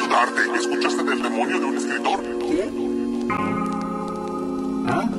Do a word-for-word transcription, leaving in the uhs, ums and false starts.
ayudarte. ¿Escuchaste del demonio de un escritor? ¿Qué? ¿Ah?